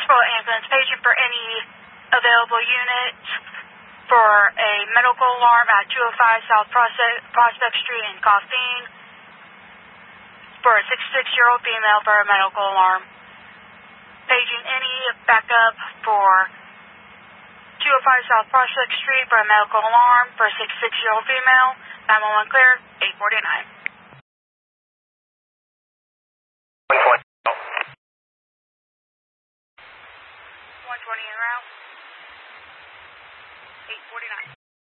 Ambulance patient for any available unit for a medical alarm at 205 South Prospect Street in Coffeen for a 66-year-old female for a medical alarm. Paging any backup for 205 South Prospect Street for a medical alarm for a 66-year-old female. 911 clear, 849. 120 en route, 849.